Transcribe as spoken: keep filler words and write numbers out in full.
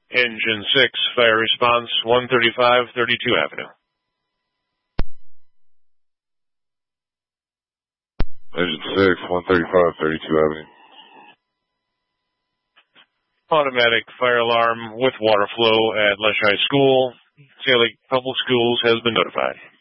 Engine six, fire response, one thirty-five thirty-two Avenue. Engine six, one thirty-five thirty-two Avenue. Automatic fire alarm with water flow at Leschi High School. Salic Public Schools has been notified.